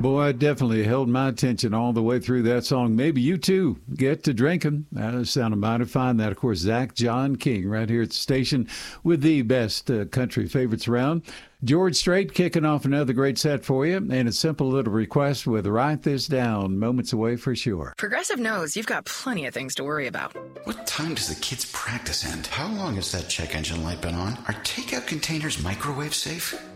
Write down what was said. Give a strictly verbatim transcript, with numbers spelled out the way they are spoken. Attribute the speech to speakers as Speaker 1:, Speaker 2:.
Speaker 1: Boy, it definitely held my attention all the way through that song. Maybe you too get to drinking. That sounded mighty fine. That, of course, Zach John King right here at the station with the best uh, country favorites around. George Strait kicking off another great set for you, and a simple little request with Write This Down, moments away for sure.
Speaker 2: Progressive knows you've got plenty of things to worry about.
Speaker 3: What time does the kids' practice end? How long has that check engine light been on? Are takeout containers microwave safe?